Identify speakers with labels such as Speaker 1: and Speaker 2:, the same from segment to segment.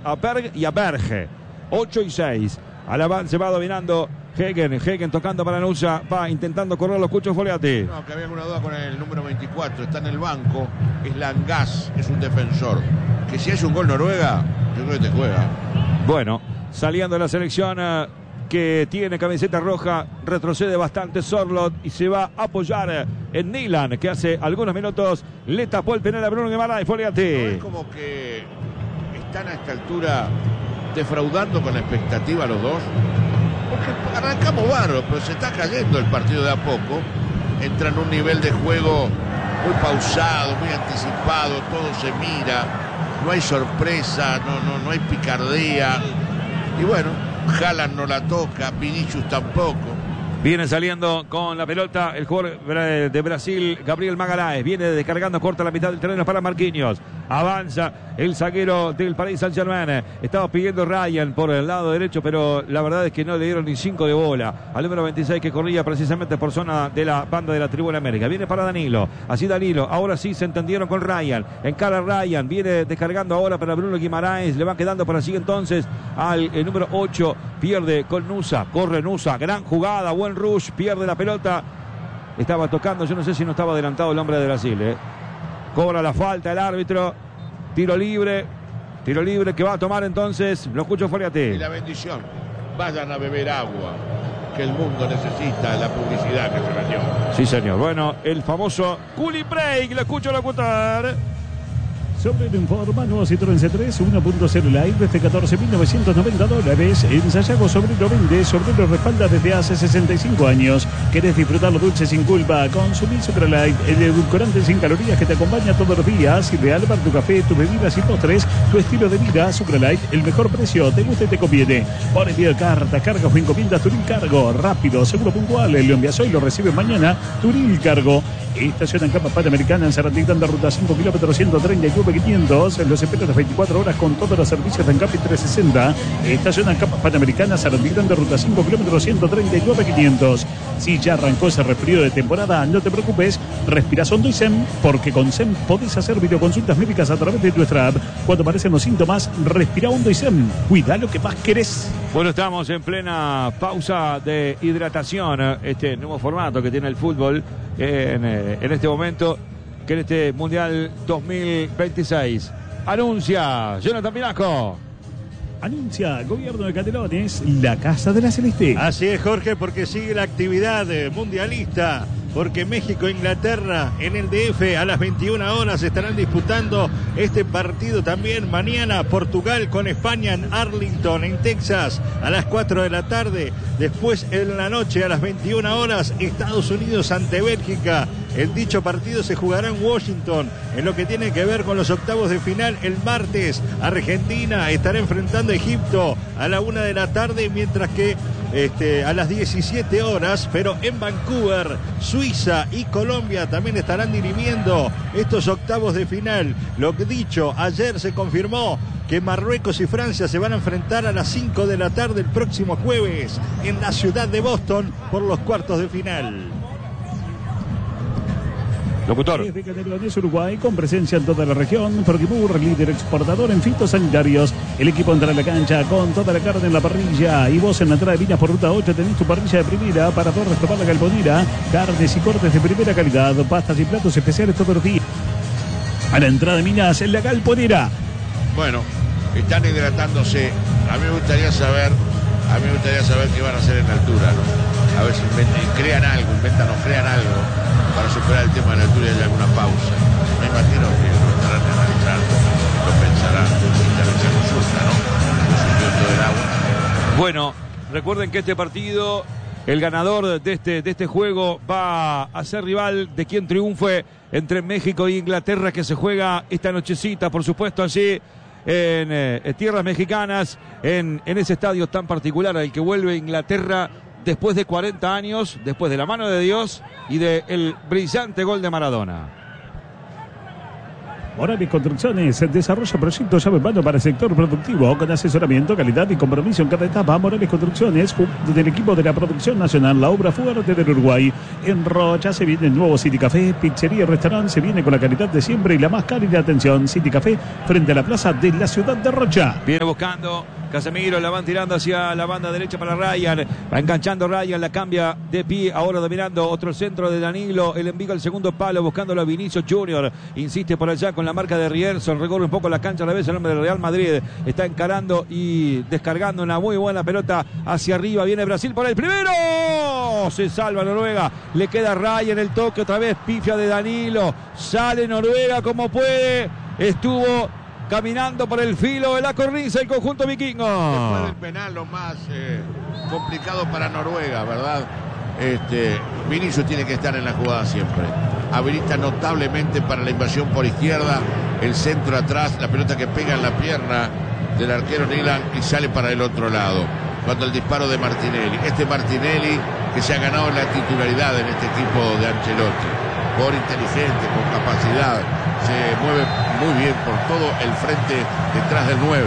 Speaker 1: a Berg y a Berge. 8 y 6. Al avance va dominando Hegen tocando para Nusa, va intentando correr los Cucho Foliati.
Speaker 2: No, que había alguna duda con el número 24, está en el banco, es Langas, es un defensor. Que si es un gol Noruega, yo creo que te juega.
Speaker 1: Bueno, saliendo de la selección que tiene camiseta roja, retrocede bastante Sorlot y se va a apoyar en Nilan, que hace algunos minutos le tapó el penal a Bruno Guimaraes. Foliati.
Speaker 2: No es como que están a esta altura defraudando con la expectativa los dos. Porque arrancamos barro, pero se está cayendo el partido de a poco. Entra en un nivel de juego muy pausado, muy anticipado, todo se mira, no hay sorpresa, no hay picardía. Y bueno, Haaland no la toca, Vinicius tampoco.
Speaker 1: Viene saliendo con la pelota el jugador de Brasil, Gabriel Magalhães. Viene descargando, corta la mitad del terreno para Marquinhos. Avanza el zaguero del Paris Saint-Germain. Estaba pidiendo Ryan por el lado derecho, pero la verdad es que no le dieron ni 5 de bola al número 26 que corría precisamente por zona de la banda de la Tribuna América. Viene para Danilo. Así Danilo. Ahora sí se entendieron con Ryan. Encara Ryan. Viene descargando ahora para Bruno Guimaraes. Le va quedando para así entonces al número 8. Pierde con Nusa. Corre Nusa. Gran jugada. Buen rush. Pierde la pelota. Estaba tocando. Yo no sé si no estaba adelantado el hombre de Brasil. Cobra la falta el árbitro. Tiro libre que va a tomar entonces los Cucho Foliati.
Speaker 2: Y la bendición, vayan a beber agua, que el mundo necesita la publicidad que se dio.
Speaker 1: Sí, señor. Bueno, el famoso Cooling Break, lo escucho locutar.
Speaker 3: Sobre el Informa, nuevo Citroën C3 1.0 Live desde $14.990. En Sayago Sobrero vende, Sobrero respalda desde hace 65 años. ¿Querés disfrutar lo dulce sin culpa? Consumir Sucralite, el edulcorante sin calorías que te acompaña todos los días. Ideal para tu café, tus bebidas y postres, tu estilo de vida. Sucralite, el mejor precio, te gusta y te conviene. Por envío de carta, cargas o encomiendas Turil Cargo. Rápido, seguro, puntual. Lo envías hoy, lo recibes mañana. Turil Cargo. Estaciona en Capa Panamericana en Sarandí, de ruta 5 kilómetros 139.500. En los esperas 24 horas con todos los servicios de Encapi 360. Estaciona en Capa Panamericana, Sarandí, de ruta 5 kilómetros 139.500. Si ya arrancó ese resfrío de temporada, no te preocupes. Respira hondo y SEM, porque con SEM podés hacer videoconsultas médicas a través de nuestra app. Cuando aparecen los síntomas, respira hondo y SEM. Cuida lo que más querés.
Speaker 1: Bueno, estamos en plena pausa de hidratación. Este nuevo formato que tiene el fútbol en este momento, que en este Mundial 2026 anuncia Jonathan Pinasco.
Speaker 3: Anuncia Gobierno de Canelones, la Casa de la Celeste.
Speaker 4: Así es, Jorge, porque sigue la actividad mundialista. Porque México e Inglaterra en el DF a las 21 horas estarán disputando este partido también. Mañana Portugal con España en Arlington, en Texas, a las 4 de la tarde. Después en la noche a las 21 horas Estados Unidos ante Bélgica. El dicho partido se jugará en Washington. En lo que tiene que ver con los octavos de final, el martes Argentina estará enfrentando a Egipto a la 1 de la tarde, mientras que a las 17 horas, pero en Vancouver, Suiza y Colombia también estarán dirimiendo estos octavos de final. Lo que dicho, ayer se confirmó que Marruecos y Francia se van a enfrentar a las 5 de la tarde el próximo jueves en la ciudad de Boston por los cuartos de final.
Speaker 1: Locutor.
Speaker 3: Desde Canelones, Uruguay, con presencia en toda la región, Proquibur, líder exportador en fitosanitarios. El equipo entra a la cancha con toda la carne en la parrilla. Y vos en la entrada de Viñas por ruta 8 tenés tu parrilla de primera para poder destapar la Galponera. Carnes y cortes de primera calidad, pastas y platos especiales todos los días. A la entrada de Minas en la Galponera.
Speaker 2: Bueno, están hidratándose. A mí me gustaría saber qué van a hacer en altura, ¿no? A ver si crean algo para superar el tema de la altura y hay alguna pausa. Me imagino que lo estarán analizando, lo pensarán, intervención justa, ¿no? El sustituto del agua.
Speaker 1: Bueno, recuerden que este partido, el ganador de este juego va a ser rival de quien triunfe entre México e Inglaterra, que se juega esta nochecita, por supuesto, allí en tierras mexicanas, en ese estadio tan particular al que vuelve Inglaterra después de 40 años, después de la mano de Dios y del brillante gol de Maradona.
Speaker 3: Morales Construcciones desarrolla proyectos llave en mano para el sector productivo con asesoramiento, calidad y compromiso en cada etapa. Morales Construcciones, junto del equipo de la producción nacional, la obra fuerte del Uruguay. En Rocha se viene el nuevo City Café, pizzería y restaurante. Se viene con la calidad de siempre y la más cálida atención. City Café, frente a la plaza de la ciudad de Rocha.
Speaker 1: Viene buscando Casemiro, la van tirando hacia la banda derecha para Ryan. Va enganchando Ryan, la cambia de pie. Ahora dominando otro centro de Danilo. El envío al segundo palo, buscándolo a Vinicius Junior. Insiste por allá con la marca de Rierson. Recorre un poco la cancha a la vez el hombre del Real Madrid. Está encarando y descargando una muy buena pelota hacia arriba. Viene Brasil por el primero. Se salva Noruega. Le queda Ryan el toque. Otra vez pifia de Danilo. Sale Noruega como puede. Estuvo caminando por el filo de la cornisa el conjunto vikingo.
Speaker 2: Después del penal, lo más complicado para Noruega, ¿verdad? Vinicius tiene que estar en la jugada siempre. Habilita notablemente para la invasión por izquierda. El centro atrás, la pelota que pega en la pierna del arquero Nilan y sale para el otro lado. Cuando el disparo de Martinelli. Martinelli que se ha ganado la titularidad en este equipo de Ancelotti. Por inteligente, con capacidad. Se mueve muy bien por todo el frente detrás del 9.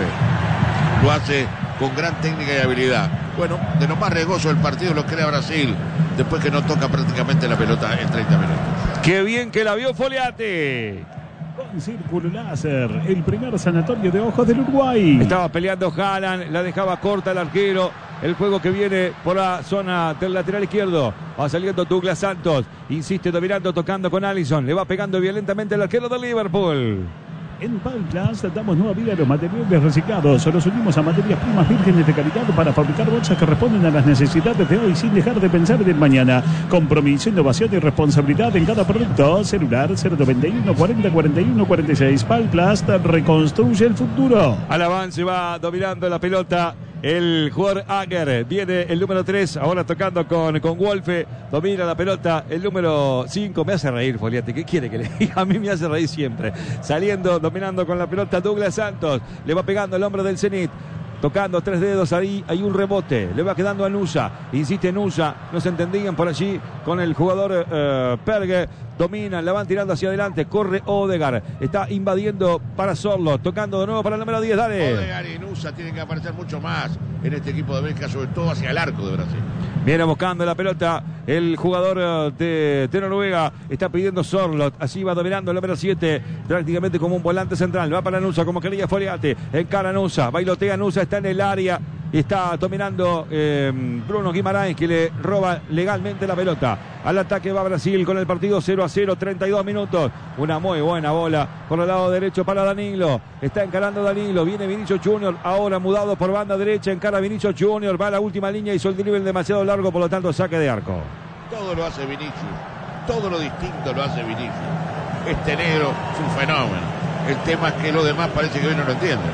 Speaker 2: Lo hace con gran técnica y habilidad. Bueno, de lo más riesgoso del partido lo crea Brasil, después que no toca prácticamente la pelota en 30 minutos.
Speaker 1: ¡Qué bien que la vio Foliati!
Speaker 3: Con Círculo Láser, el primer sanatorio de ojos del Uruguay.
Speaker 1: Estaba peleando Haaland, la dejaba corta el arquero. El juego que viene por la zona del lateral izquierdo. Va saliendo Douglas Santos. Insiste dominando, tocando con Alisson. Le va pegando violentamente el arquero de Liverpool.
Speaker 3: En Palplas damos nueva vida a los materiales reciclados. Los unimos a materias primas vírgenes de calidad para fabricar bolsas que responden a las necesidades de hoy sin dejar de pensar en el mañana. Compromiso, innovación y responsabilidad en cada producto. Celular 091 40 41 46. Palplas reconstruye el futuro.
Speaker 1: Al avance va dominando la pelota el jugador Anger. Viene el número 3, ahora tocando con Wolfe. Domina la pelota el número 5. Me hace reír Foliati, ¿qué quiere que le diga? A mí me hace reír siempre. Saliendo, dominando con la pelota Douglas Santos. Le va pegando el hombre del Zenit. Tocando 3 dedos, ahí hay un rebote. Le va quedando a Nusa. Insiste Nusa. No se entendían por allí con el jugador Perge. Dominan, la van tirando hacia adelante. Corre Odegaard. Está invadiendo para Sorlo. Tocando de nuevo para el número 10. Dale.
Speaker 2: Odegaard y Nusa tienen que aparecer mucho más en este equipo de Bélgica, sobre todo hacia el arco de Brasil.
Speaker 1: Viene buscando la pelota el jugador de Noruega. Está pidiendo Sorlot. Así va dominando el número 7. Prácticamente como un volante central. Va para Nusa como quería Foliati. Encara Nusa. Bailotea Nusa. Está en el área. Está dominando Bruno Guimarães, que le roba legalmente la pelota. Al ataque va Brasil con el partido 0-0, 32 minutos. Una muy buena bola por el lado derecho para Danilo. Está encarando Danilo. Viene Vinicius Junior, ahora mudado por banda derecha. Encara Vinicius Junior. Va a la última línea. Hizo el drible demasiado largo, por lo tanto saque de arco.
Speaker 2: Todo lo hace Vinicius. Todo lo distinto lo hace Vinicius. Este negro es un fenómeno. El tema es que los demás parece que hoy no lo entienden.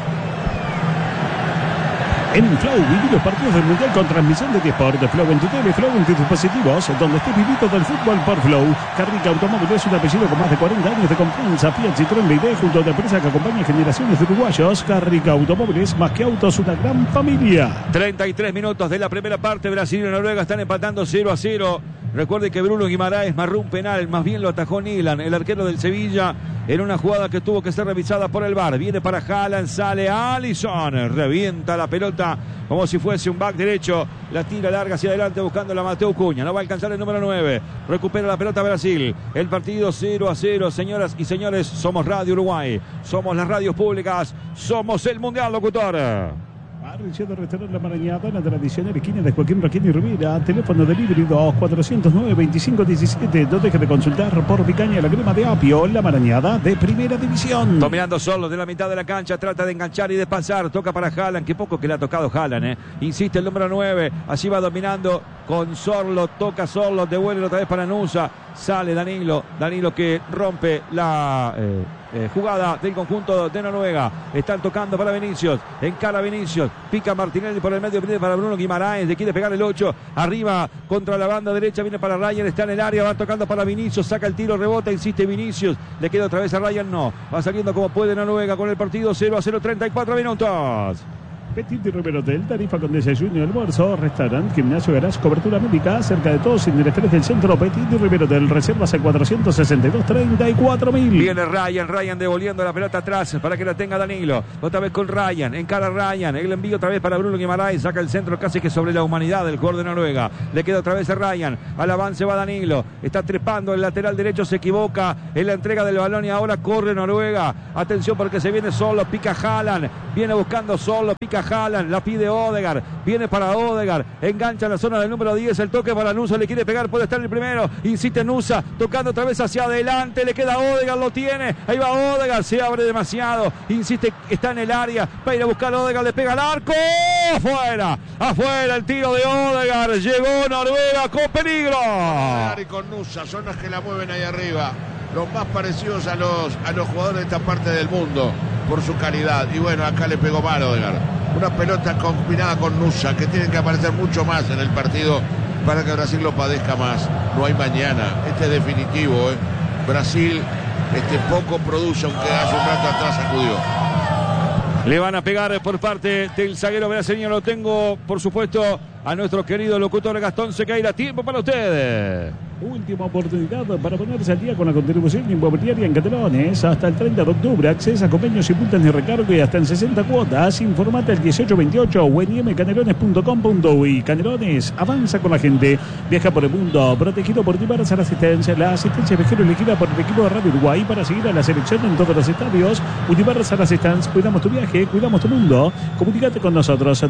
Speaker 3: En Flow, viví los partidos del Mundial con transmisión de T-Sport. Flow en tu tele, Flow en tus dispositivos, donde estés viviendo del fútbol por Flow. Carrica Automóviles es un apellido con más de 40 años de confianza. Fiat, Citroën, BYD, junto a la empresa que acompaña generaciones de uruguayos. Carrica Automóviles, más que autos, una gran familia.
Speaker 1: 33 minutos de la primera parte. Brasil y Noruega están empatando 0-0. Recuerde que Bruno Guimarães marró un penal, más bien lo atajó Nilan, el arquero del Sevilla, en una jugada que tuvo que ser revisada por el VAR. Viene para Haaland, sale Alisson, revienta la pelota como si fuese un back derecho, la tira larga hacia adelante buscando a Mateo Cunha, no va a alcanzar el número 9, recupera la pelota Brasil, el partido 0-0, señoras y señores, somos Radio Uruguay, somos las radios públicas, somos el Mundial Locutor.
Speaker 3: Parrillero Restaurante La Marañada, la tradicional esquina de Joaquín Raquín y Rivera. Teléfono delivery 2-409-2517. No deje de consultar por Picaña la crema de apio. La Marañada de Primera División.
Speaker 1: Dominando solo de la mitad de la cancha. Trata de enganchar y de pasar. Toca para Haaland. Qué poco que le ha tocado Haaland. Insiste el número 9. Allí va dominando con Sorlo. Toca Sorlo. Devuelve otra vez para Nusa. Sale Danilo. Danilo que rompe la jugada del conjunto de Noruega. Están tocando para Vinicius. Encara Vinicius. Pica Martinelli por el medio. Viene para Bruno Guimarães. Le quiere pegar el 8. Arriba contra la banda derecha. Viene para Ryan. Está en el área. Va tocando para Vinicius. Saca el tiro. Rebota. Insiste Vinicius. Le queda otra vez a Ryan. No. Va saliendo como puede Noruega con el partido 0-0. 34 minutos.
Speaker 3: Petit River Hotel, tarifa con desayuno y almuerzo, restaurante, gimnasio, garage, cobertura médica, cerca de todos en el estrés del centro. Petit River Hotel, reservas al 462-34.000.
Speaker 1: Viene Ryan devolviendo la pelota atrás para que la tenga Danilo. Otra vez con Ryan, encara Ryan, el envío otra vez para Bruno Guimaraes, saca el centro casi que sobre la humanidad del jugador de Noruega. Le queda otra vez a Ryan, al avance va Danilo, está trepando el lateral derecho, se equivoca en la entrega del balón y ahora corre Noruega. Atención porque se viene solo, pica Haaland, viene buscando solo, pica Haaland, la pide Odegaard, viene para Odegaard, engancha en la zona del número 10, el toque para Nusa, le quiere pegar, puede estar el primero, insiste Nusa, tocando otra vez hacia adelante, le queda Odegaard, lo tiene, ahí va Odegaard, se abre demasiado, insiste, está en el área, va a ir a buscar Odegaard, le pega al arco, afuera el tiro de Odegaard, llegó Noruega con peligro.
Speaker 2: Y con Nusa, son los que la mueven ahí arriba, los más parecidos a los jugadores de esta parte del mundo, por su calidad, y bueno, acá le pegó mal Odegaard. Una pelota combinada con Nusa, que tienen que aparecer mucho más en el partido para que Brasil lo padezca más. No hay mañana, este es definitivo, Brasil poco produce, aunque hace un rato atrás sacudió.
Speaker 1: Le van a pegar por parte del zaguero brasileño, lo tengo por supuesto a nuestro querido locutor Gastón Sequeira. Tiempo para ustedes.
Speaker 3: Última oportunidad para ponerse al día con la contribución inmobiliaria en Canelones. Hasta el 30 de octubre, acceso a convenios y puntos de recargo y hasta en 60 cuotas. Informate al 1828 o en imcanelones.com.uy. Canelones avanza con la gente. Viaja por el mundo, protegido por diversas asistencias. La asistencia viajero elegida por el equipo de Radio Uruguay para seguir a la selección en todos los estadios. Universal Assistance, cuidamos tu viaje, cuidamos tu mundo. Comunícate con nosotros,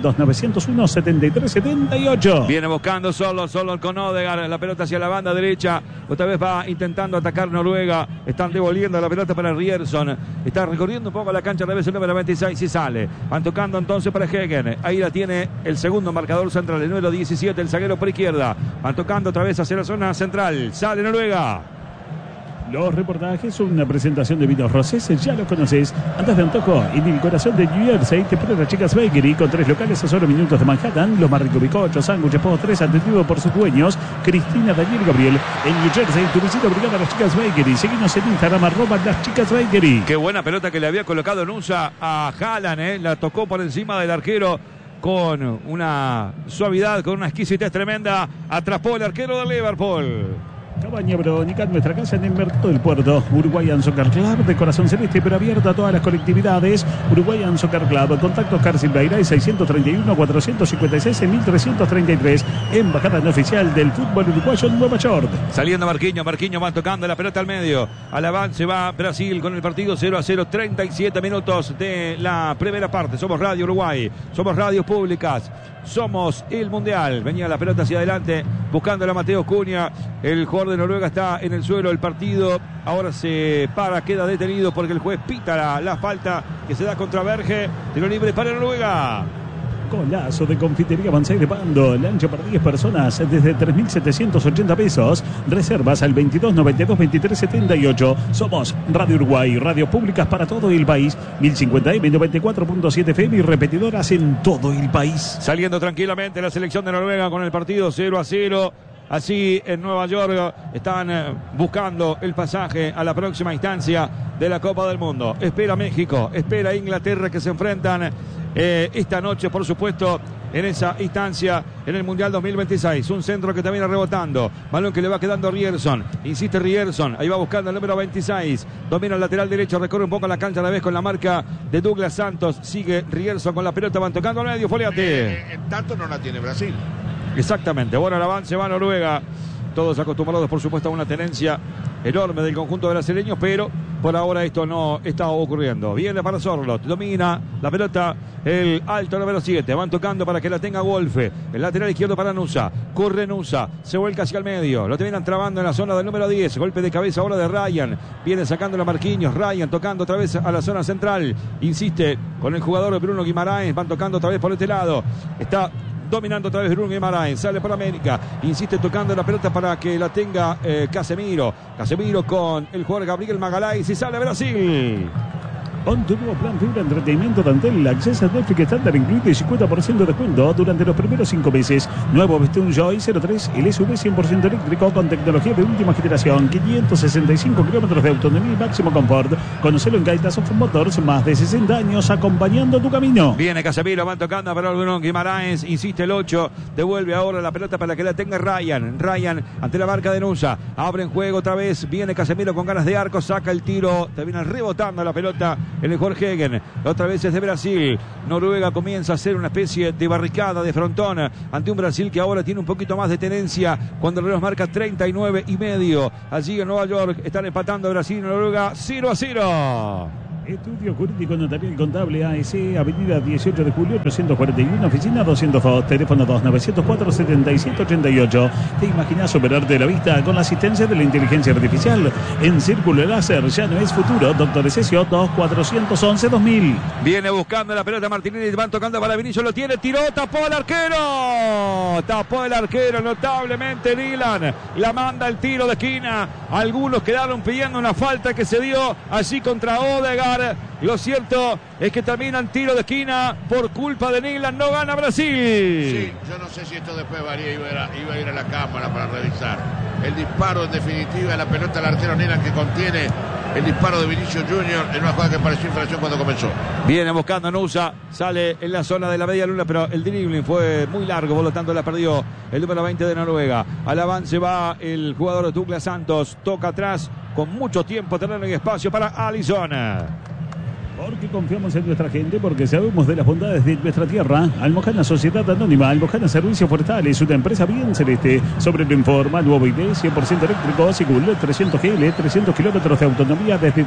Speaker 3: 2901-7378.
Speaker 1: Viene buscando solo con Odegaard, la pelota hacia la banda derecha, otra vez va intentando atacar Noruega, están devolviendo la pelota para Rierson, está recorriendo un poco la cancha, de vez el número 26 y sale, van tocando entonces para Hegen, ahí la tiene el segundo marcador central, el número 17, el zaguero por izquierda, van tocando otra vez hacia la zona central, sale Noruega.
Speaker 3: Los reportajes son una presentación de vinos rosés, ya los conoces. Andas de antojo, en el corazón de New Jersey te pone las Chicas Bakery con 3 locales a solo minutos de Manhattan. Los más ricos bizcochos, sándwiches, postres, atendido por sus dueños, Cristina, Daniel y Gabriel. En New Jersey, tu visita obligada a las Chicas Bakery. Seguinos en Instagram, @las Chicas Bakery.
Speaker 1: Qué buena pelota que le había colocado Nusa a Haaland, la tocó por encima del arquero con una suavidad, con una exquisitez tremenda. Atrapó el arquero de Liverpool.
Speaker 3: Cabaña Verónica, nuestra casa en el mercado del puerto. Uruguayan Soccer Club, de corazón celeste, pero abierta a todas las colectividades. Uruguayan Soccer Club, contactos Carcilbeira y 631-456-1333. Embajada no oficial del fútbol uruguayo en Nueva York.
Speaker 1: Saliendo Marquinhos va tocando la pelota al medio. Al avance va Brasil con el partido 0-0, 37 minutos de la primera parte. Somos Radio Uruguay, somos radios públicas, somos el Mundial. Venía la pelota hacia adelante, buscando a Mateo Cunha. El jugador de Noruega está en el suelo. El partido ahora se para, queda detenido porque el juez pita la falta que se da contra Berge. Tiro libre para Noruega.
Speaker 3: Golazo de Confitería Banzai de Pando. Lancha para 10 personas desde 3.780 pesos. Reservas al 2292-2378. Somos Radio Uruguay, radios públicas para todo el país. 1050M, 94.7 FM y repetidoras en todo el país.
Speaker 1: Saliendo tranquilamente la selección de Noruega con el partido 0-0. Así en Nueva York están buscando el pasaje a la próxima instancia de la Copa del Mundo. Espera México, espera Inglaterra, que se enfrentan esta noche, por supuesto, en esa instancia en el Mundial 2026. Un centro que también rebotando. Balón que le va quedando a Rierson. Insiste Rierson. Ahí va buscando el número 26. Domina el lateral derecho. Recorre un poco la cancha a la vez con la marca de Douglas Santos. Sigue Rierson con la pelota. Van tocando al medio. Foliate.
Speaker 2: En tanto no la tiene Brasil.
Speaker 1: Exactamente. Bueno, el avance va a Noruega. Todos acostumbrados, por supuesto, a una tenencia enorme del conjunto brasileño, pero por ahora esto no está ocurriendo. Viene para Sorlot, domina la pelota el alto número 7, van tocando para que la tenga Wolfe, el lateral izquierdo para Nusa, corre Nusa, se vuelca hacia el medio, lo terminan trabando en la zona del número 10, golpe de cabeza ahora de Ryan, viene sacando a Marquinhos, Ryan tocando otra vez a la zona central, insiste con el jugador Bruno Guimaraes, van tocando otra vez por este lado, está dominando otra vez Bruno Guimaraes, sale por América, insiste tocando la pelota para que la tenga Casemiro con el jugador Gabriel Magalhães y sale Brasil.
Speaker 3: Con tu nuevo plan Fibra Entretenimiento Dantel, acceso a Netflix estándar incluido y 50% de descuento durante los primeros 5 meses. Nuevo Vestun Joy 03 LSV 100% eléctrico con tecnología de última generación, 565 kilómetros de autonomía y máximo confort. Conocelo en Gaitas of Motors, más de 60 años acompañando tu camino.
Speaker 1: Viene Casemiro, van tocando para Bruno Guimaraes, insiste el 8, devuelve ahora la pelota para que la tenga Ryan ante la marca de Nusa, abre en juego otra vez, viene Casemiro con ganas de arco, saca el tiro, termina rebotando la pelota en el Jorgegen, otra vez es de Brasil. Noruega comienza a hacer una especie de barricada de frontón ante un Brasil que ahora tiene un poquito más de tenencia cuando el reloj marca 39,5. Allí en Nueva York están empatando Brasil y Noruega 0-0.
Speaker 3: Estudio Jurídico Notarial Contable AS, Avenida 18 de Julio, 841, oficina 202, teléfono 2904-7788. ¿Te imaginas operarte la vista con la asistencia de la inteligencia artificial? En Círculo Láser ya no es futuro. Doctor Esesio 2411-2000.
Speaker 1: Viene buscando la pelota Martinelli, van tocando para Vinicius, lo tiene, tiró, tapó el arquero notablemente Dylan, la manda el tiro de esquina. Algunos quedaron pidiendo una falta que se dio allí contra Odegaard. Lo cierto es que terminan tiro de esquina por culpa de Nyland, no gana Brasil.
Speaker 2: Sí, yo no sé si esto después iba a ir a la cámara para revisar. El disparo en definitiva de la pelota al arquero Nyland que contiene el disparo de Vinicius Junior en una jugada que pareció infracción cuando comenzó.
Speaker 1: Viene buscando a Nusa, sale en la zona de la media luna, pero el dribbling fue muy largo, por lo tanto la perdió el número 20 de Noruega. Al avance va el jugador Douglas Santos, toca atrás con mucho tiempo, terreno y espacio para Alisson.
Speaker 3: Porque confiamos en nuestra gente, porque sabemos de las bondades de nuestra tierra. Almojana Sociedad Anónima, Almojana Servicios Forestales, una empresa bien celeste. Sobre lo informa, nuevo ID, 100% eléctrico, Sigul, 300 GL, 300 kilómetros de autonomía desde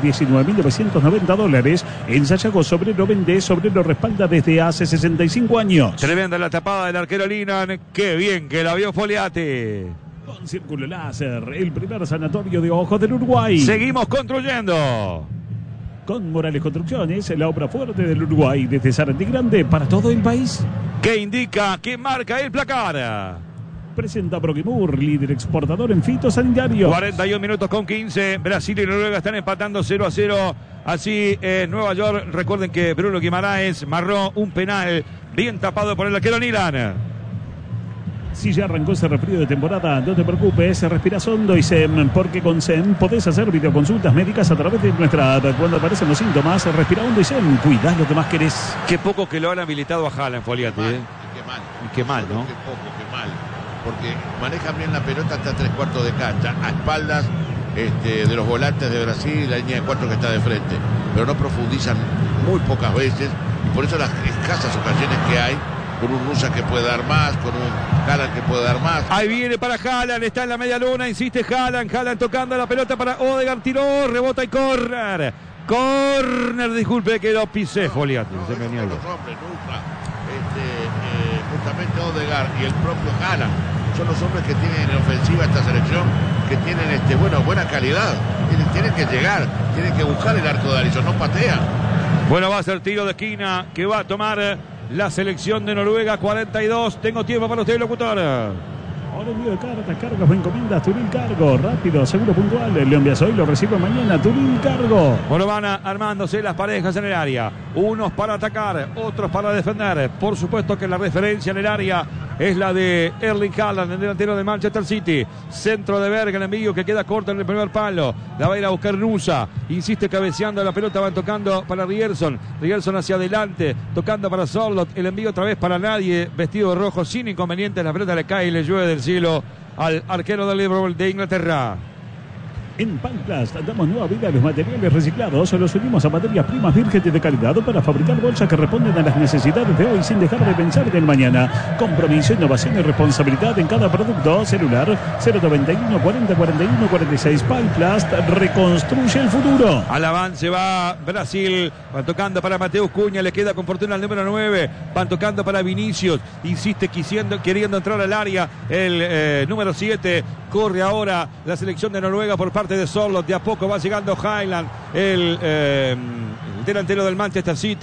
Speaker 3: $19.990. En Sayago, Sobrero vende, Sobrero respalda desde hace 65 años.
Speaker 1: Tremenda la tapada del arquero Linan, qué bien que la vio Foliati.
Speaker 3: Con Círculo Láser, el primer sanatorio de ojos del Uruguay.
Speaker 1: Seguimos construyendo.
Speaker 3: Con Morales Construcciones, la obra fuerte del Uruguay, desde Sarandí Grande para todo el país.
Speaker 1: ¿Qué indica? ¿Qué marca el placar?
Speaker 3: Presenta Proquimur, líder exportador en fitosanitario.
Speaker 1: 41 minutos con 15. Brasil y Noruega están empatando 0-0. Así en Nueva York. Recuerden que Bruno Guimaraes marró un penal bien tapado por el arquero Nyland.
Speaker 3: Si ya arrancó ese resfrío de temporada, no te preocupes, respiras hondo y SEM, porque con SEM podés hacer videoconsultas médicas a través de nuestra app. Cuando aparecen los síntomas, respira hondo y SEM, cuidás lo que más querés.
Speaker 1: Qué poco que lo han habilitado a Haaland, Foliati.
Speaker 2: Qué mal, ¿no? Qué poco, qué mal. Porque manejan bien la pelota hasta 3/4 de cancha, a espaldas de los volantes de Brasil, la línea de 4 que está de frente. Pero no profundizan muy pocas veces, y por eso las escasas ocasiones que hay, con un Nusa que puede dar más, con un Haaland que puede dar más.
Speaker 1: Ahí viene para Haaland, está en la media luna, insiste Haaland tocando la pelota para Odegaard, tiró, rebota y córner. Córner, disculpe que lo pisé, Foliati.
Speaker 2: Los hombres, Nusa, justamente Odegaard y el propio Haaland son los hombres que tienen en ofensiva esta selección, que tienen buena calidad, tienen que llegar, tienen que buscar el arco de Alisson, no patean.
Speaker 1: Bueno, va a ser tiro de esquina que va a tomar la selección de Noruega. 42. Tengo tiempo para usted, locutor.
Speaker 3: Ahora envío de cartas, cargas o encomiendas, Turil Cargo, rápido, seguro, puntual. Lo envías hoy, lo recibo mañana, Turil Cargo.
Speaker 1: Bueno, van armándose las parejas en el área. Unos para atacar, otros para defender. Por supuesto que la referencia en el área es la de Erling Haaland, el delantero de Manchester City. Centro de Berg, el envío que queda corto en el primer palo. La va a ir a buscar Nusa. Insiste cabeceando la pelota, van tocando para Ryerson. Ryerson hacia adelante, tocando para Sorloth. El envío otra vez para nadie, vestido de rojo, sin inconvenientes. La pelota le cae y le llueve del cielo al arquero del Liverpool de Inglaterra.
Speaker 3: En Palplast damos nueva vida a los materiales reciclados, los unimos a materias primas vírgenes de calidad para fabricar bolsas que responden a las necesidades de hoy sin dejar de pensar en el mañana. Compromiso, innovación y responsabilidad en cada producto. Celular 091 40 41 46. Palplast reconstruye el futuro.
Speaker 1: Al avance va Brasil, van tocando para Mateus Cunha, le queda con fortuna el número 9, van tocando para Vinicius, insiste queriendo entrar al área el número 7, corre ahora la selección de Noruega por parte de Sorloth. De a poco va llegando Haaland, el delantero del Manchester City.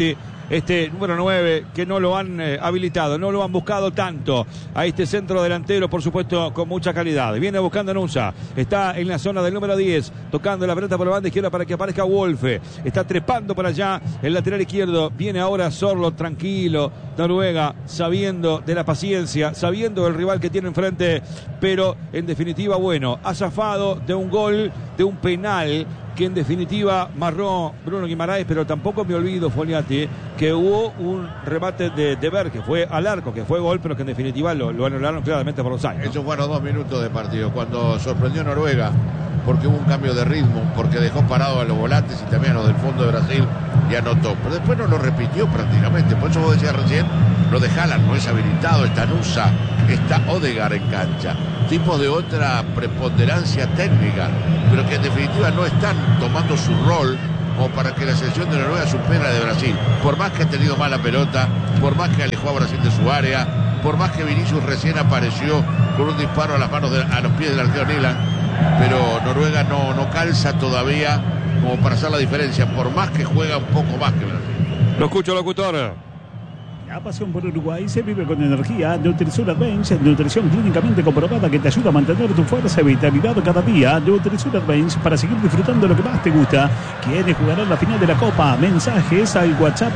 Speaker 1: este número 9 que no lo han habilitado, no lo han buscado tanto a este centro delantero, por supuesto, con mucha calidad. Viene buscando Nusa, está en la zona del número 10, tocando la pelota por la banda izquierda para que aparezca Wolfe, está trepando para allá el lateral izquierdo, viene ahora Sorloth, tranquilo, Noruega, sabiendo de la paciencia, sabiendo del rival que tiene enfrente, pero en definitiva, bueno, ha zafado de un gol, de un penal que en definitiva marró Bruno Guimaraes, pero tampoco me olvido, Fogliati, que hubo un remate de Ver, que fue al arco, que fue gol, pero que en definitiva lo anularon claramente por los años, ¿no?
Speaker 2: Esos fueron 2 minutos de partido, cuando sorprendió Noruega, porque hubo un cambio de ritmo, porque dejó parado a los volantes y también a los del fondo de Brasil y anotó, pero después no lo repitió prácticamente. Por eso vos decías recién, lo de Haaland no es habilitado, está Nusa, está Odegaard en cancha, tipos de otra preponderancia técnica, pero que en definitiva no están tomando su rol como para que la selección de Noruega supera la de Brasil, por más que ha tenido mala pelota, por más que alejó a Brasil de su área, por más que Vinicius recién apareció con un disparo a las manos a los pies del arquero Nyland, pero Noruega no calza todavía como para hacer la diferencia, por más que juega un poco más que Brasil.
Speaker 1: Lo escucho, locutor.
Speaker 3: La pasión por Uruguay se vive con energía. Nutrisur Advance, nutrición clínicamente comprobada que te ayuda a mantener tu fuerza y vitalidad cada día. Nutrisur Advance para seguir disfrutando lo que más te gusta. ¿Quiénes jugarán la final de la Copa? Mensajes al WhatsApp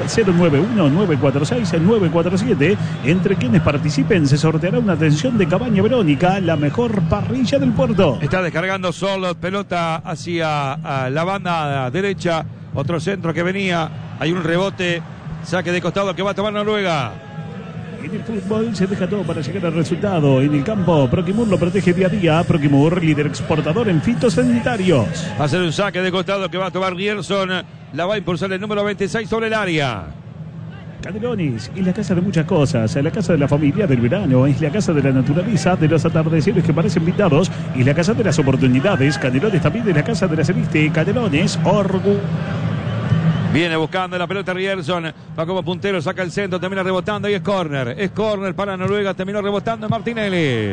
Speaker 3: 091-946-947. Entre quienes participen se sorteará una atención de Cabaña Verónica, la mejor parrilla del puerto.
Speaker 1: Está descargando Sorloth, pelota hacia la banda derecha. Otro centro que venía. Hay un rebote. Saque de costado que va a tomar Noruega.
Speaker 3: En el fútbol se deja todo para llegar al resultado. En el campo, Proquimur lo protege día a día. Proquimur, líder exportador en fitosanitarios.
Speaker 1: Va a hacer un saque de costado que va a tomar Rierson. La va a impulsar el número 26 sobre el área.
Speaker 3: Canelones es la casa de muchas cosas, es la casa de la familia del verano, es la casa de la naturaleza, de los atardeceres que parecen pintados, es la casa de las oportunidades. Canelones también es la casa de la celeste. Canelones, orgullo.
Speaker 1: Viene buscando la pelota Rierson, va como puntero, saca el centro, termina rebotando y es córner. Es córner para Noruega, terminó rebotando en Martinelli.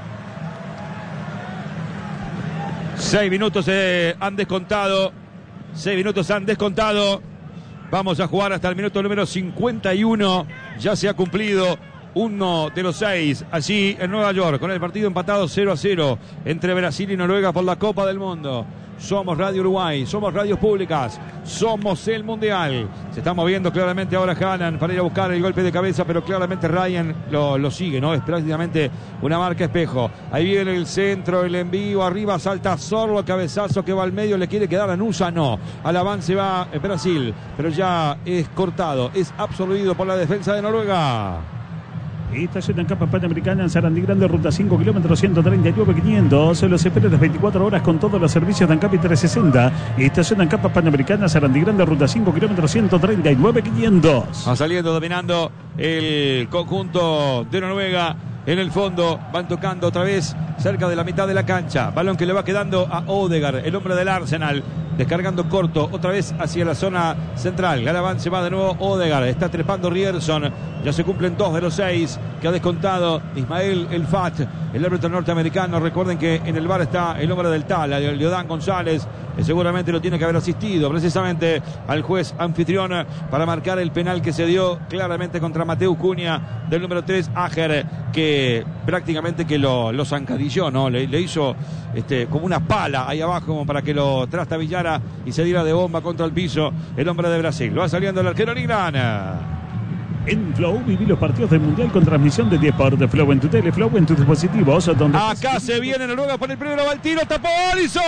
Speaker 1: 6 minutos han descontado. 6 minutos han descontado. Vamos a jugar hasta el minuto número 51. Ya se ha cumplido uno de los 6 allí en Nueva York, con el partido empatado 0-0 entre Brasil y Noruega por la Copa del Mundo. Somos Radio Uruguay, somos radios públicas, somos el Mundial. Se está moviendo claramente ahora Haaland para ir a buscar el golpe de cabeza, pero claramente Ryan lo sigue, ¿no? Es prácticamente una marca espejo. Ahí viene el centro, el envío, arriba salta Sorloth, cabezazo que va al medio, le quiere quedar a Nusa, no. Al avance va Brasil, pero ya es cortado, es absorbido por la defensa de Noruega.
Speaker 3: Estación en Capa Panamericana en Sarandí Grande, ruta 5, kilómetros 139.500. Se los espera las 24 horas con todos los servicios de Ancapi 360. Estación en Capa Panamericana, Sarandí Grande, ruta 5, kilómetros 139.500.
Speaker 1: Va saliendo, dominando el conjunto de Noruega. En el fondo van tocando otra vez cerca de la mitad de la cancha. Balón que le va quedando a Odegaard, el hombre del Arsenal. Descargando corto, otra vez hacia la zona central. Galaván se va de nuevo Odegaard. Está trepando Rierson. Ya se cumplen 2 de los 6 que ha descontado Ismael El Fat, el árbitro norteamericano. Recuerden que en el VAR está el hombre del Tala, Leodán González, que seguramente lo tiene que haber asistido precisamente al juez anfitrión para marcar el penal que se dio claramente contra Mateu Cunha del número 3, Ager, que prácticamente que lo zancadilló, ¿no? Le hizo como una pala ahí abajo como para que lo trastabillara y se diera de bomba contra el piso el hombre de Brasil. Va saliendo el arquero Nyland.
Speaker 3: En Flow viví los partidos del Mundial con transmisión de Diesport. Flow en tu tele, Flow en tus dispositivos. Donde
Speaker 1: acá se viene Noruega por el primero, va el tiro, tapó Alisson.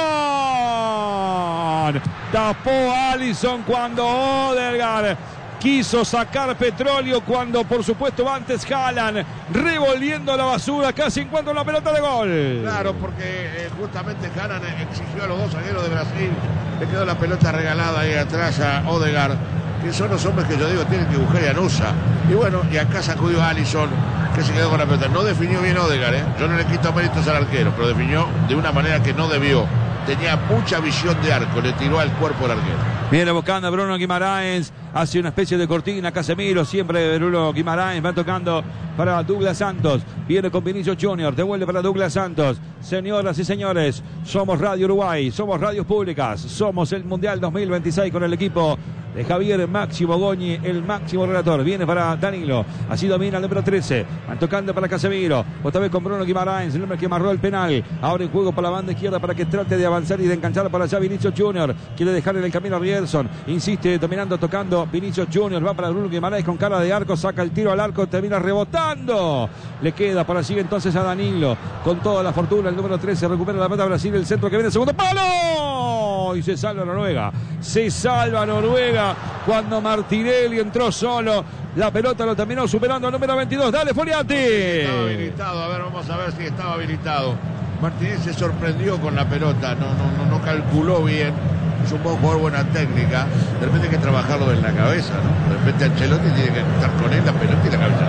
Speaker 1: Tapó Alisson cuando Odegaard quiso sacar petróleo, cuando por supuesto va antes Haaland revolviendo la basura, casi encuentra la pelota de gol.
Speaker 2: Claro, porque justamente Haaland exigió a los dos zagueros de Brasil, le quedó la pelota regalada ahí atrás a Odegaard, que son los hombres que yo digo tienen que buscar a Nusa. Y bueno, y acá sacudió a Alisson, que se quedó con la pelota. No definió bien Odegaard, yo no le quito méritos al arquero, pero definió de una manera que no debió. Tenía mucha visión de arco, le tiró al cuerpo al arquero.
Speaker 1: Viene buscando a Bruno Guimaraes, hace una especie de cortina, Casemiro, siempre Bruno Guimaraes, va tocando para Douglas Santos, viene con Vinicius Junior, devuelve para Douglas Santos. Señoras y señores, somos Radio Uruguay, somos radios públicas, somos el Mundial 2026 con el equipo de Javier Máximo Goñi, el máximo relator. Viene para Danilo, así domina el número 13, van tocando para Casemiro, otra vez con Bruno Guimaraes, el hombre que amarró el penal. Ahora en juego para la banda izquierda para que trate de avanzar y de enganchar para allá Vinicius Junior. Quiere dejar en el camino a Rierson, insiste, dominando, tocando Vinicius Junior, va para Bruno Guimaraes con cara de arco, saca el tiro al arco, termina rebotando. Le queda para allí entonces a Danilo, con toda la fortuna, el número 13, recupera la pelota Brasil, el centro que viene, segundo palo, y se salva Noruega. Se salva Noruega cuando Martinelli entró solo. La pelota lo terminó superando al número 22. Dale, Foliati.
Speaker 2: Estaba habilitado. A ver, vamos a ver si estaba habilitado. Martinelli se sorprendió con la pelota. No calculó bien. Es un buen jugador, buena técnica. De repente hay que trabajarlo en la cabeza, ¿no? De repente Ancelotti tiene que estar con él la pelota y la cabeza.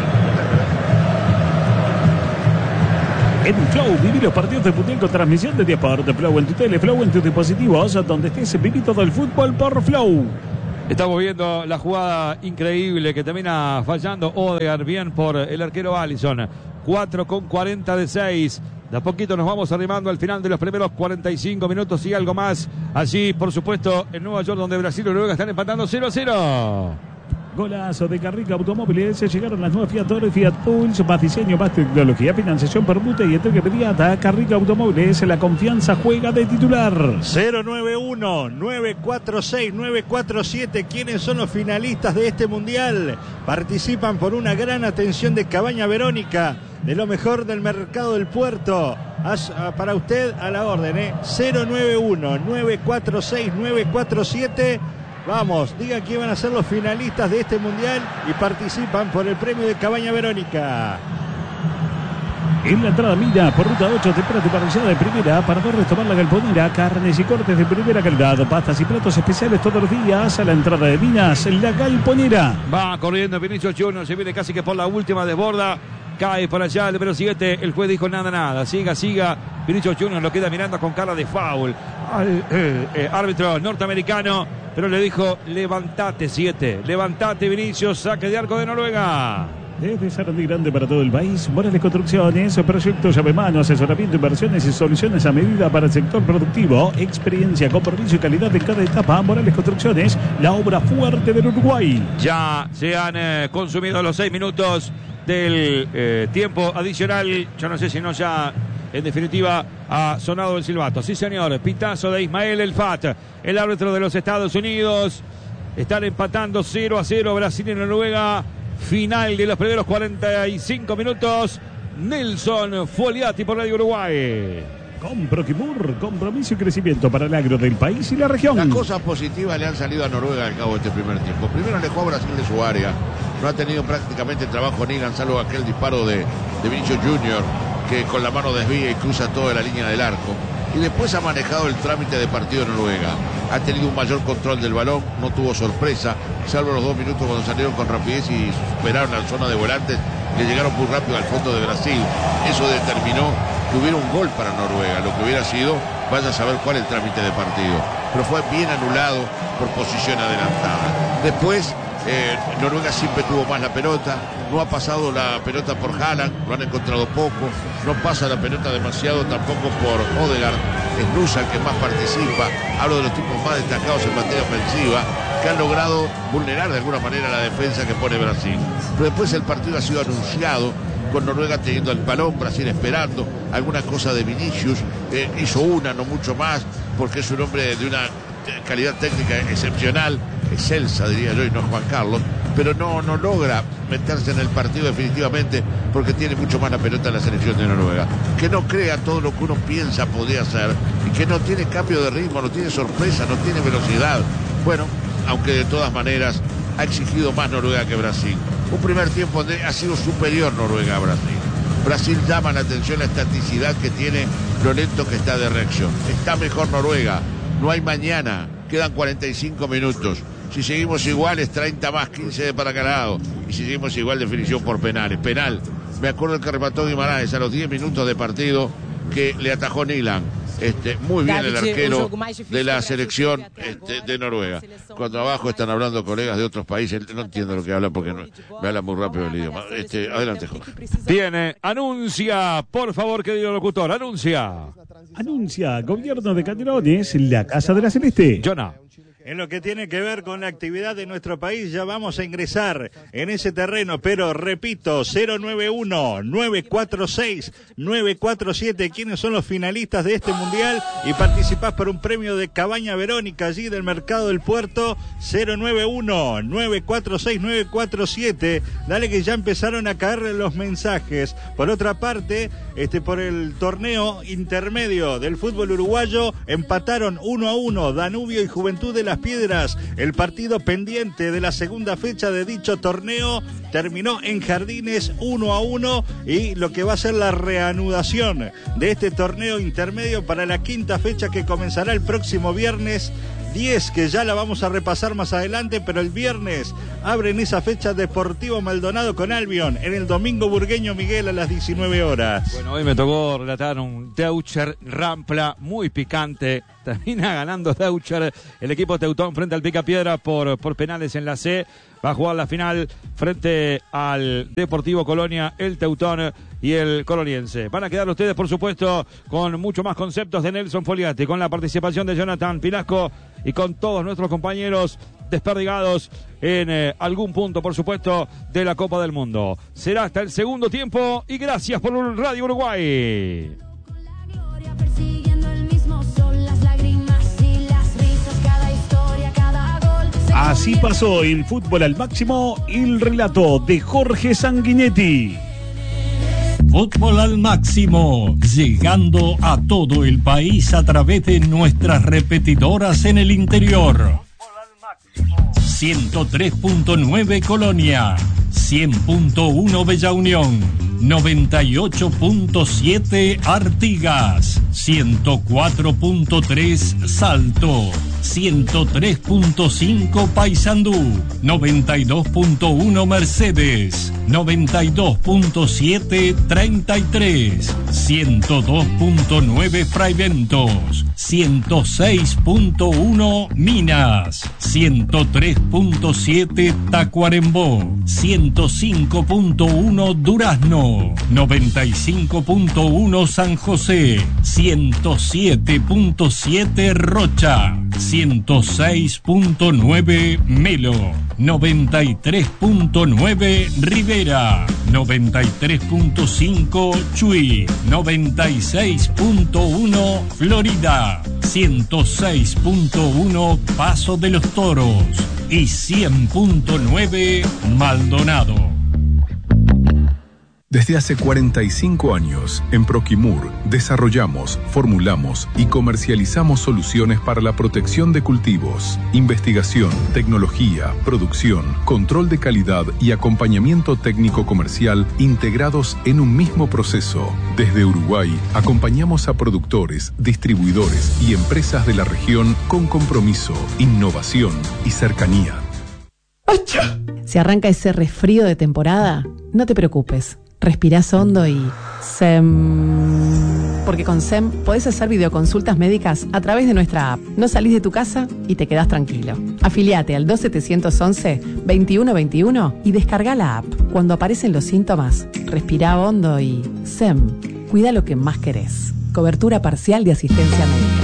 Speaker 3: En Flow, viví los partidos de fútbol con transmisión de Disport. Flow en tu tele, Flow en tus dispositivos, donde estés, viví todo el fútbol por Flow.
Speaker 1: Estamos viendo la jugada increíble que termina fallando Odegaard, bien por el arquero Alisson. 4:40 de 6. De a poquito nos vamos arrimando al final de los primeros 45 minutos y algo más. Allí, por supuesto, en Nueva York, donde Brasil y Noruega están empatando 0-0.
Speaker 3: Golazo de Carrica Automóviles. Llegaron las nuevas Fiat Toro y Fiat Pulse. Más diseño, más tecnología, financiación, permuta y entrega inmediata. Carrica Automóviles, la confianza juega de titular.
Speaker 4: 091-946-947. ¿Quiénes son los finalistas de este mundial? Participan por una gran atención de Cabaña Verónica, de lo mejor del mercado del puerto. Para usted a la orden, 091-946-947. Vamos, digan quién van a ser los finalistas de este mundial y participan por el premio de Cabaña Verónica.
Speaker 3: En la entrada Mina, por ruta 8, temprano parrillada de primera, para poder tomar la Galponera, carnes y cortes de primera calidad, pastas y platos especiales todos los días. A la entrada de Minas, la Galponera.
Speaker 1: Va corriendo Vinicius Junior, se viene casi que por la última, desborda, cae por allá el número 7, el juez dijo nada, siga, Vinicius Junior lo queda mirando con cara de foul al árbitro norteamericano, pero le dijo, levantate 7, levantate Vinicius, saque de arco de Noruega.
Speaker 3: Desde Sarandí Grande para todo el país, Morales Construcciones, proyecto llave mano, asesoramiento, inversiones y soluciones a medida para el sector productivo, experiencia, compromiso y calidad en cada etapa. Morales Construcciones, la obra fuerte del Uruguay.
Speaker 1: Ya se han consumido los 6 minutos del tiempo adicional. Yo no sé si no ya en definitiva ha sonado el silbato. Sí, señor, pitazo de Ismael El Fat, el árbitro de los Estados Unidos. Están empatando 0-0 Brasil y Noruega. Final de los primeros 45 minutos. Nelson Foliati por Radio Uruguay.
Speaker 3: Con Proquimur, compromiso y crecimiento para el agro del país y la región.
Speaker 2: Las cosas positivas le han salido a Noruega al cabo de este primer tiempo. Primero alejó a Brasil de su área. No ha tenido prácticamente trabajo Nilan, salvo aquel disparo de Vinicius Junior, que con la mano desvía y cruza toda la línea del arco. Y después ha manejado el trámite de partido de Noruega. Ha tenido un mayor control del balón, no tuvo sorpresa, salvo los 2 minutos cuando salieron con rapidez y superaron la zona de volantes, que llegaron muy rápido al fondo de Brasil. Eso determinó que hubiera un gol para Noruega, lo que hubiera sido, vaya a saber cuál es el trámite de partido. Pero fue bien anulado por posición adelantada. Después, Noruega siempre tuvo más la pelota, no ha pasado la pelota por Haaland, lo han encontrado poco, no pasa la pelota demasiado tampoco por Odegaard, es Nusa el que más participa. Hablo de los tipos más destacados en materia ofensiva, que han logrado vulnerar de alguna manera la defensa que pone Brasil. Pero después el partido ha sido anunciado, con Noruega teniendo el balón, Brasil esperando, alguna cosa de Vinicius, hizo una, no mucho más, porque es un hombre de una calidad técnica excepcional, excelsa diría yo, y no Juan Carlos, pero no logra meterse en el partido definitivamente, porque tiene mucho más la pelota en la selección de Noruega, que no crea todo lo que uno piensa podría hacer, y que no tiene cambio de ritmo, no tiene sorpresa, no tiene velocidad. Bueno, aunque de todas maneras ha exigido más Noruega que Brasil. Un primer tiempo donde ha sido superior Noruega a Brasil. Brasil llama la atención la estaticidad que tiene, lo lento que está de reacción. Está mejor Noruega, no hay mañana, quedan 45 minutos. Si seguimos iguales, 30 más, 15 para cada lado. Y si seguimos igual, definición por penales. Penal, me acuerdo el que remató Guimaraes a los 10 minutos de partido, que le atajó Nilan. Muy bien el arquero de la selección de Noruega. Cuando abajo están hablando colegas de otros países, no entiendo lo que hablan porque me hablan muy rápido el idioma. Adelante, Jorge.
Speaker 1: Tiene, anuncia, por favor, querido locutor, anuncia.
Speaker 3: Anuncia, Gobierno de Canelones, la Casa de la Celeste.
Speaker 1: Jonah.
Speaker 4: En lo que tiene que ver con la actividad de nuestro país, ya vamos a ingresar en ese terreno, pero repito, 091-946-947, ¿quiénes son los finalistas de este mundial? Y participás por un premio de Cabaña Verónica, allí del Mercado del Puerto, 091-946-947. Dale que ya empezaron a caerle los mensajes. Por otra parte, por el torneo intermedio del fútbol uruguayo, empataron 1-1 Danubio y Juventud de Las Piedras. El partido pendiente de la segunda fecha de dicho torneo terminó en Jardines 1-1, y lo que va a ser la reanudación de este torneo intermedio para la quinta fecha, que comenzará el próximo viernes 10, que ya la vamos a repasar más adelante, pero el viernes abren esa fecha Deportivo Maldonado con Albion en el Domingo Burgueño Miguel a las 19 horas.
Speaker 1: Bueno, hoy me tocó relatar un Deutscher Rampla muy picante. Termina ganando Deutscher, el equipo teutón, frente al Picapiedra por penales en la C. Va a jugar la final frente al Deportivo Colonia, el teutón y el coloniense. Van a quedar ustedes, por supuesto, con mucho más conceptos de Nelson Foliati, con la participación de Jonathan Pilasco y con todos nuestros compañeros desperdigados en algún punto, por supuesto, de la Copa del Mundo. Será hasta el segundo tiempo, y gracias por Radio Uruguay.
Speaker 3: Así pasó en Fútbol al Máximo el relato de Jorge Sanguinetti.
Speaker 5: Fútbol al Máximo, llegando a todo el país a través de nuestras repetidoras en el interior. 103.9 Colonia, 100.1 Bella Unión, 98.7 Artigas, 104.3 Salto, 103.5 Paysandú, 92.1 Mercedes, 92.7 33, 102.9 Fraiventos, 106.1 Minas, 103.7 Tacuarembó, 105.1 Durazno, 95.1 San José, 107.7 Rocha, 106.9 Melo, 93.9 Rivera, 93.5 Chuy, 96.1 Florida, 106.1 Paso de los Toros y 100.9 Maldonado.
Speaker 6: Desde hace 45 años, en Proquimur, desarrollamos, formulamos y comercializamos soluciones para la protección de cultivos, investigación, tecnología, producción, control de calidad y acompañamiento técnico comercial integrados en un mismo proceso. Desde Uruguay, acompañamos a productores, distribuidores y empresas de la región con compromiso, innovación y cercanía.
Speaker 7: Si arranca ese resfrío de temporada, no te preocupes. Respirás hondo y SEM. Porque con SEM podés hacer videoconsultas médicas a través de nuestra app. No salís de tu casa y te quedás tranquilo. Afiliate al 2711-2121 y descarga la app. Cuando aparecen los síntomas, respirá hondo y SEM. Cuida lo que más querés. Cobertura parcial de asistencia médica.